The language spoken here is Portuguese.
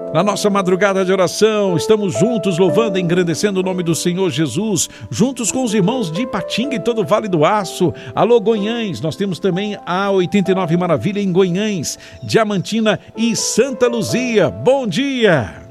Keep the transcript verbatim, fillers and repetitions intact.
Na nossa madrugada de oração, estamos juntos louvando e engrandecendo o nome do Senhor Jesus, juntos com os irmãos de Ipatinga e todo o Vale do Aço. Alô, Goiães, nós temos também a oitenta e nove Maravilha em Goiães, Diamantina e Santa Luzia. Bom dia!